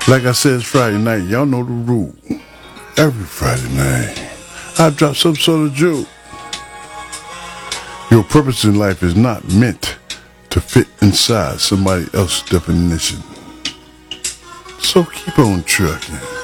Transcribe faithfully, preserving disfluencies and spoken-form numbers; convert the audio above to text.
Like I said, it's Friday night. Y'all know the rule. Every Friday night, I drop some sort of joke. Your purpose in life is not meant to fit inside somebody else's definition. So keep on trucking.